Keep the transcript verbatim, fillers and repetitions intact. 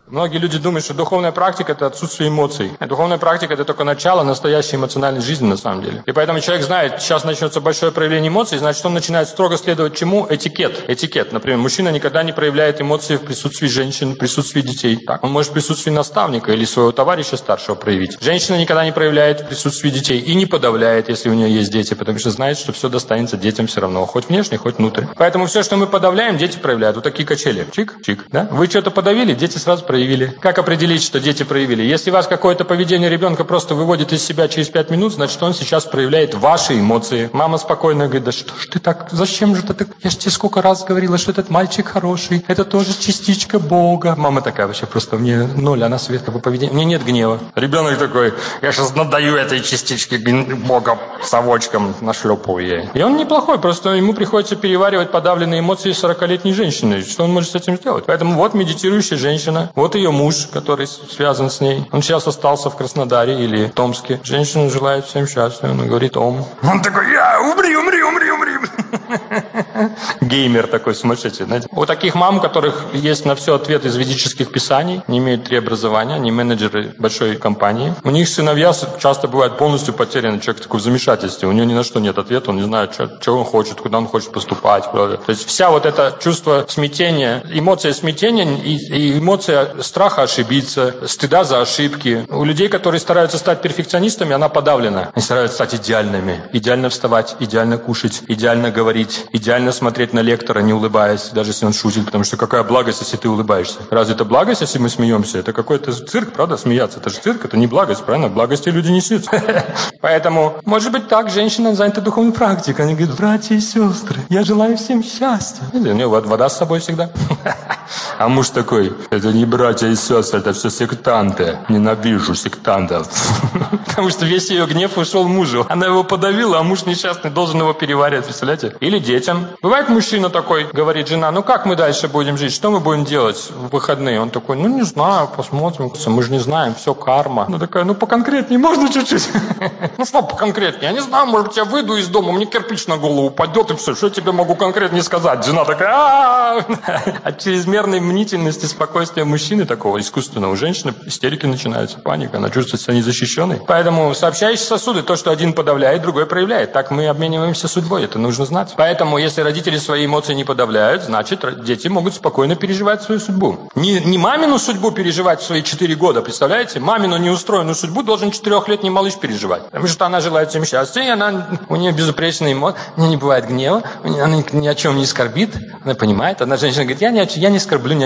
Многие люди думают, что духовная практика – это отсутствие эмоций. А духовная практика – это только начало настоящей эмоциональной жизни на самом деле. И поэтому человек знает, сейчас начнется большое проявление эмоций, значит, он начинает строго следовать чему? Этикет. Этикет. Например, мужчина никогда не проявляет эмоции в присутствии женщин, в присутствии детей. Так. Он может в присутствии наставника или своего товарища старшего проявить. Женщина никогда не проявляет в присутствии детей и не подавляет, если у нее есть дети, потому что знает, что все достанется детям все равно, хоть внешне, хоть внутрь. Поэтому все, что мы подавляем, дети проявляют. Вот такие качели. Чик, чик. Да? Вы что-то подавили, дети сразу проявляют. Проявили. Как определить, что дети проявили? Если вас какое-то поведение ребенка просто выводит из себя через пять минут, значит, он сейчас проявляет ваши эмоции. Мама спокойно говорит, да что ж ты так, зачем же ты так? Я же тебе сколько раз говорила, что этот мальчик хороший, это тоже частичка Бога. Мама такая вообще просто, мне ноль, она светлого поведения, мне нет гнева. Ребенок такой, я сейчас надаю этой частичке Бога совочком, нашлепаю ей. И он неплохой, просто ему приходится переваривать подавленные эмоции сорокалетней женщины. Что он может с этим сделать? Поэтому вот медитирующая женщина, вот ее муж, который связан с ней. Он сейчас остался в Краснодаре или Томске. Женщина желает всем счастья. Он говорит ом. Он такой, я, умри, умри, умри, умри. Геймер такой сумасшедший, знаете. У таких мам, у которых есть на все ответ из ведических писаний, не имеют три образования, они менеджеры большой компании. У них сыновья часто бывают полностью потеряны. Человек такой в замешательстве. У него ни на что нет ответа, он не знает, что, что он хочет, куда он хочет поступать. То есть вся вот это чувство смятения, эмоция смятения и, и эмоция страха ошибиться, стыда за ошибки. У людей, которые стараются стать перфекционистами, она подавлена. Они стараются стать идеальными. Идеально вставать, идеально кушать, идеально говорить, идеально смотреть на лектора, не улыбаясь, даже если он шутит. Потому что какая благость, если ты улыбаешься? Разве это благость, если мы смеемся? Это какой-то цирк, правда, смеяться? Это же цирк, это не благость, правильно? Благости люди несут. Поэтому, может быть, так женщина занята духовной практикой. Они говорят, братья и сестры, я желаю всем счастья. У нее вода с собой всегда. А муж такой, это не братья и сестры, это все сектанты. Ненавижу сектантов. Потому что весь ее гнев ушел мужу. Она его подавила, а муж несчастный должен его переваривать, представляете? Или детям. Бывает мужчина такой, говорит жена, ну как мы дальше будем жить? Что мы будем делать в выходные? Он такой, ну не знаю, посмотрим. Мы же не знаем, все карма. Она такая, ну поконкретнее можно чуть-чуть? Ну что поконкретнее? Я не знаю, может быть, я выйду из дома, мне кирпич на голову упадет и все. Что я тебе могу конкретнее сказать? Жена такая, от чрезмерной мнительности, спокойствия мужчины такого искусственного, у женщины истерики начинаются, паника, она чувствует себя незащищенной. Поэтому сообщающие сосуды, то, что один подавляет, другой проявляет. Так мы обмениваемся судьбой, это нужно знать. Поэтому, если родители свои эмоции не подавляют, значит, дети могут спокойно переживать свою судьбу. Не, не мамину судьбу переживать в свои четыре года, представляете? Мамину неустроенную судьбу должен четырехлетний малыш переживать. Потому что она желает всем счастья, и она, у нее безупречные эмоции, у нее не бывает гнева, она ни о чем не скорбит, она понимает. Одна женщина говорит, я не, я не скорблю